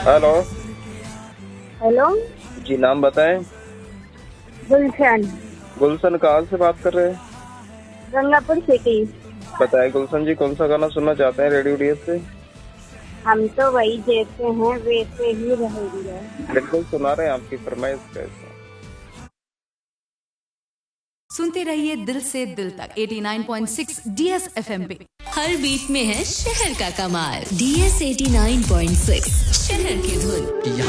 Hello. Hello जी नाम बताएं। गुलशन, गुलशन कहाँ से बात कर रहे हैं? गंगापुर सिटी। बताएं गुलशन जी, कौन सा गाना सुनना चाहते हैं रेडियो डीएस से? हम तो वही जैसे हैं वैसे ही रहेंगे। बिल्कुल सुना रहे हैं, आपकी फरमाइश कैसे? सुनते रहिए दिल से दिल तक 89.6 डीएस एफएम पे। हर बीट में है शहर का कमाल। DS 89.6 शहर की धुन।